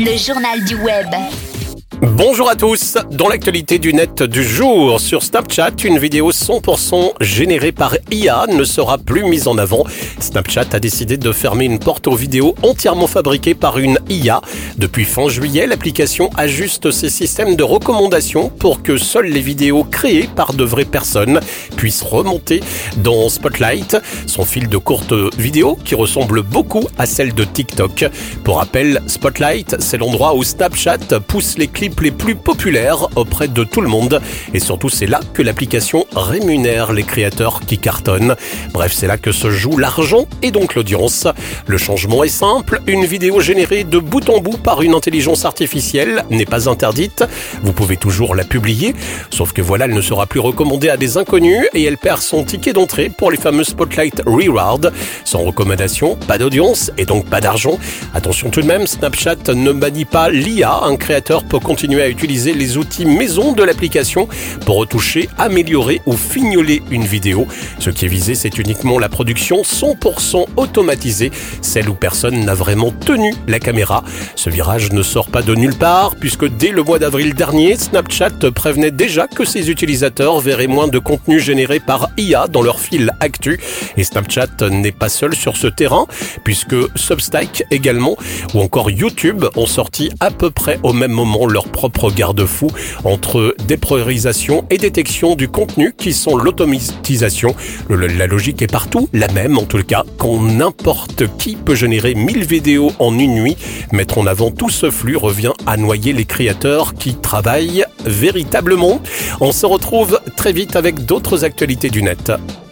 le journal du web. Bonjour à tous. Dans l'actualité du net du jour, sur Snapchat, une vidéo 100% générée par IA ne sera plus mise en avant. Snapchat a décidé de fermer une porte aux vidéos entièrement fabriquées par une IA. Depuis fin juillet, l'application ajuste ses systèmes de recommandation pour que seules les vidéos créées par de vraies personnes puissent remonter dans Spotlight, son fil de courtes vidéos qui ressemble beaucoup à celle de TikTok. Pour rappel, Spotlight, c'est l'endroit où Snapchat pousse les clips les plus populaires auprès de tout le monde. Et surtout, c'est là que l'application rémunère les créateurs qui cartonnent. Bref, c'est là que se joue l'argent et donc l'audience. Le changement est simple. Une vidéo générée de bout en bout par une intelligence artificielle n'est pas interdite. Vous pouvez toujours la publier. Sauf que voilà, elle ne sera plus recommandée à des inconnus et elle perd son ticket d'entrée pour les fameux Spotlight Reward. Sans recommandation, pas d'audience et donc pas d'argent. Attention tout de même, Snapchat ne manie pas l'IA. Un créateur peut continuer à utiliser les outils maison de l'application pour retoucher, améliorer ou fignoler une vidéo. Ce qui est visé, c'est uniquement la production 100% automatisée, celle où personne n'a vraiment tenu la caméra. Ce virage ne sort pas de nulle part, puisque dès le mois d'avril dernier, Snapchat prévenait déjà que ses utilisateurs verraient moins de contenu généré par IA dans leur fil actu. Et Snapchat n'est pas seul sur ce terrain, puisque Substack également, ou encore YouTube ont sorti à peu près au même moment leur propre garde-fou entre dépriorisation et détection du contenu qui sont l'automatisation. La logique est partout la même, en tout cas, quand n'importe qui peut générer 1000 vidéos en une nuit. Mettre en avant tout ce flux revient à noyer les créateurs qui travaillent véritablement. On se retrouve très vite avec d'autres actualités du net.